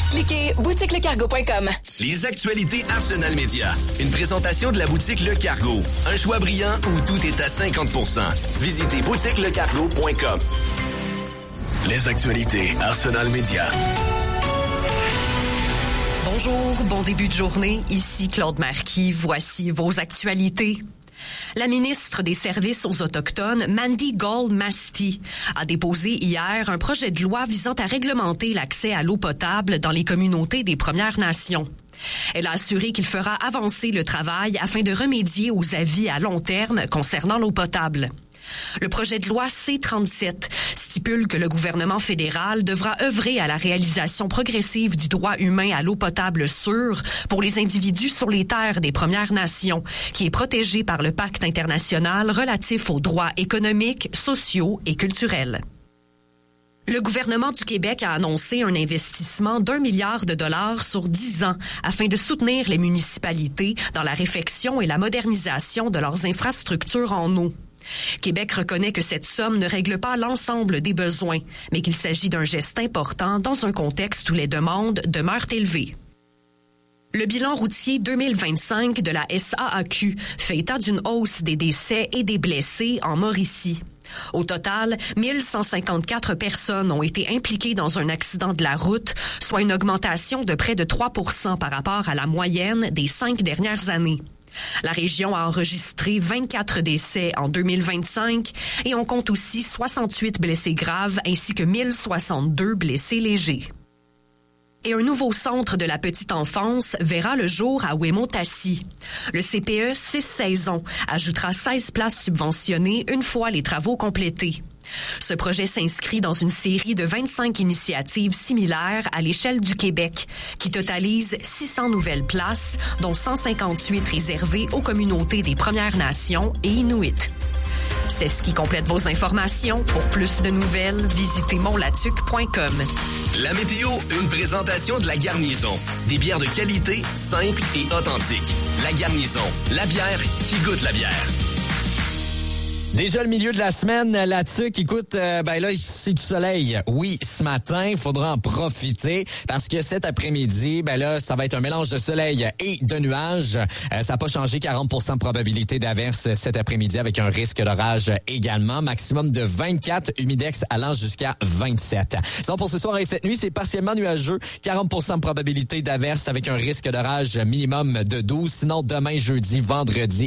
Cliquez boutiquelecargo.com. Les actualités Arsenal Média. Une présentation de la boutique Le Cargo. Un choix brillant où tout est à 50%. Visitez boutiquelecargo.com. Les actualités Arsenal Média. Bonjour, bon début de journée. Ici Claude Marquis. Voici vos actualités. La ministre des Services aux Autochtones, Mandy Gold-Masti, a déposé hier un projet de loi visant à réglementer l'accès à l'eau potable dans les communautés des Premières Nations. Elle a assuré qu'il fera avancer le travail afin de remédier aux avis à long terme concernant l'eau potable. Le projet de loi C-37 stipule que le gouvernement fédéral devra œuvrer à la réalisation progressive du droit humain à l'eau potable sûre pour les individus sur les terres des Premières Nations, qui est protégé par le Pacte international relatif aux droits économiques, sociaux et culturels. Le gouvernement du Québec a annoncé un investissement d'1 milliard de dollars sur 10 ans afin de soutenir les municipalités dans la réfection et la modernisation de leurs infrastructures en eau. Québec reconnaît que cette somme ne règle pas l'ensemble des besoins, mais qu'il s'agit d'un geste important dans un contexte où les demandes demeurent élevées. Le bilan routier 2025 de la SAAQ fait état d'une hausse des décès et des blessés en Mauricie. Au total, 1154 personnes ont été impliquées dans un accident de la route, soit une augmentation de près de 3% par rapport à la moyenne des 5 dernières années. La région a enregistré 24 décès en 2025 et on compte aussi 68 blessés graves ainsi que 1062 blessés légers. Et un nouveau centre de la petite enfance verra le jour à Ouémont-Tassi. Le CPE 6 saisons ajoutera 16 places subventionnées une fois les travaux complétés. Ce projet s'inscrit dans une série de 25 initiatives similaires à l'échelle du Québec, qui totalisent 600 nouvelles places, dont 158 réservées aux communautés des Premières Nations et Inuits. C'est ce qui complète vos informations. Pour plus de nouvelles, visitez montlatuc.com. La météo, une présentation de La Garnison. Des bières de qualité, simples et authentiques. La Garnison, la bière qui goûte la bière. Déjà le milieu de la semaine, là-dessus, écoute, là, c'est du soleil. Oui, ce matin, il faudra en profiter parce que cet après-midi, là, ça va être un mélange de soleil et de nuages. Ça n'a pas changé, 40% de probabilité d'averse cet après-midi avec un risque d'orage également. Maximum de 24, humidex allant jusqu'à 27. Sinon, pour ce soir et cette nuit, c'est partiellement nuageux, 40% de probabilité d'averse avec un risque d'orage minimum de 12. Sinon, demain, jeudi, vendredi